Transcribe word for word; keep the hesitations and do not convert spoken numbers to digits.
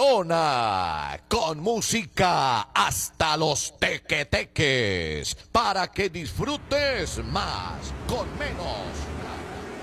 Barcelona, con música hasta los tequeteques, para que disfrutes más con menos.